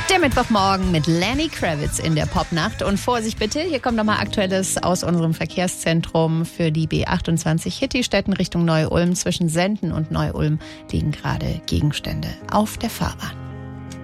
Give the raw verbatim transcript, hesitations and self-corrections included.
Der Mittwochmorgen mit Lenny Kravitz in der Popnacht. Und Vorsicht bitte, hier kommt nochmal Aktuelles aus unserem Verkehrszentrum für die B achtundzwanzig Hitti-Städten Richtung Neu-Ulm. Zwischen Senden und Neu-Ulm liegen gerade Gegenstände auf der Fahrbahn.